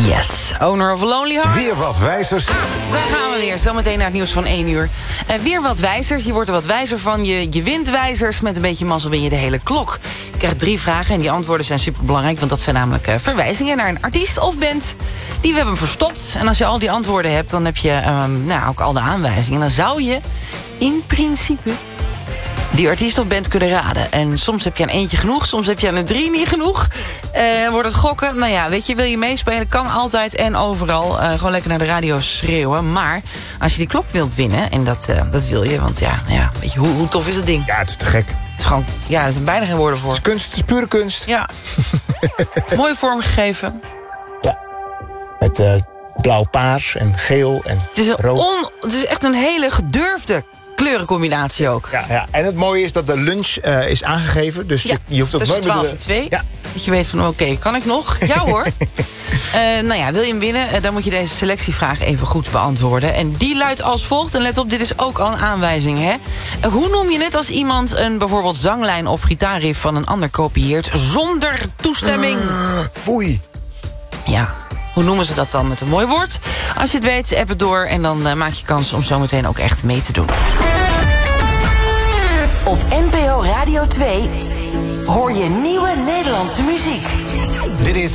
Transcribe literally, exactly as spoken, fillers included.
Yes, Owner of a Lonely Heart. Weer wat wijzers. Ah, daar gaan we weer. Zometeen naar het nieuws van één uur. Uh, weer wat wijzers. Je wordt er wat wijzer van. Je, je wint wijzers. Met een beetje mazzel win je de hele klok. Je krijgt drie vragen en die antwoorden zijn superbelangrijk. Want dat zijn namelijk uh, verwijzingen naar een artiest of band die we hebben verstopt. En als je al die antwoorden hebt, dan heb je um, nou, ook al de aanwijzingen. En dan zou je in principe die artiest of band kunnen raden. En soms heb je aan eentje genoeg, soms heb je aan een drie niet genoeg. En uh, wordt het gokken. Nou ja, weet je, wil je meespelen, kan altijd en overal. Uh, gewoon lekker naar de radio schreeuwen. Maar als je die klok wilt winnen, en dat, uh, dat wil je, want ja, nou ja, weet je, hoe, hoe tof is het ding? Ja, het is te gek. Het is gewoon, ja, er zijn bijna geen woorden voor. Het is kunst, het is pure kunst. Ja. Mooi vormgegeven. Ja. Met uh, blauw, paars en geel en het is een rood. On, het is echt een hele gedurfde kleurencombinatie ook. Ja, ja. En het mooie is dat de lunch uh, is aangegeven. Dus ja, je, je hoeft ook nooit meer... twaalf en twee. Ja. Dat je weet van, oké, okay, kan ik nog? Ja hoor. uh, nou ja, wil je hem winnen? Uh, dan moet je deze selectievraag even goed beantwoorden. En die luidt als volgt. En let op, dit is ook al een aanwijzing, hè? Uh, hoe noem je het als iemand een bijvoorbeeld zanglijn of gitaarriff van een ander kopieert zonder toestemming? Uh, foei. Ja. Hoe noemen ze dat dan met een mooi woord? Als je het weet, app het door en dan uh, maak je kans om zometeen ook echt mee te doen. Op N P O Radio twee hoor je nieuwe Nederlandse muziek. Dit is